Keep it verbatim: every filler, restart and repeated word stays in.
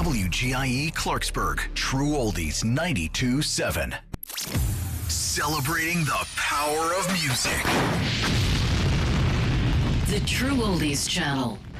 W G I E Clarksburg, True Oldies ninety-two seven. Celebrating the power of music. The True Oldies Channel.